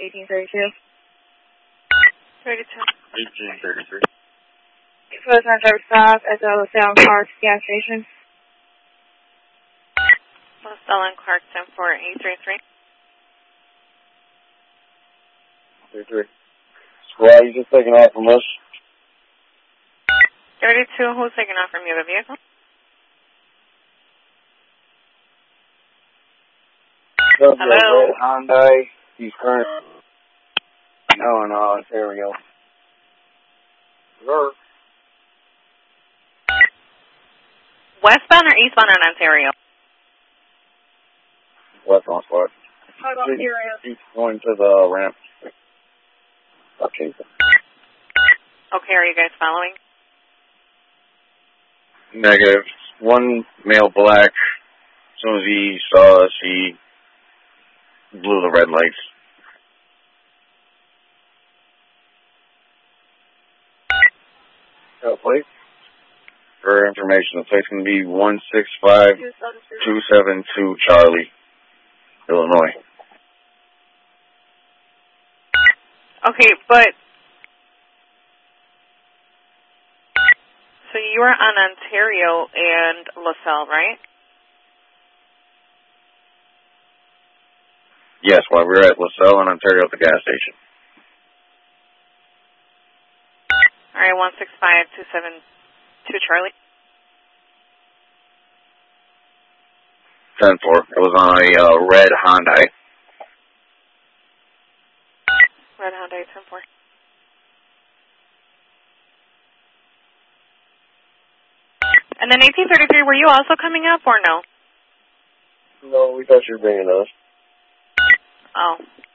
1832. 32. 1833. First time driver stop at the LaSalle Park gas station. LaSalle and Clarkson for 833. 33. Squad, you just taking off from us? 32, who's taking off from you, the vehicle? Hello? Red Hyundai. He's current. No, in Ontario. Sure. Westbound or eastbound in Ontario? Westbound squad. How about Ontario? He's going to the ramp. Okay. Okay, are you guys following? Negative. One male black. As soon as he saw us, he blew the red lights. Plate. For information, the plate's going to be 165272 Charlie, Illinois. Okay, but... So you are on Ontario and LaSalle, right? Yes, while we were at LaSalle and Ontario at the gas station. All right, 165272 Charlie. 10-4. It was on a red Hyundai. Red Hyundai 10-4. And then 1833, were you also coming up or no? No, we thought you were bringing us. Oh.